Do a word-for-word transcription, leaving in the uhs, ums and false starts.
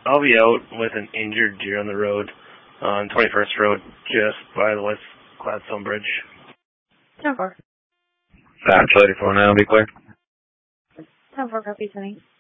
I'll be out with an injured deer on the road on twenty-first Road, just by the West Gladstone Bridge. ten four. Actually, for now, be clear. ten four, copy, Tony.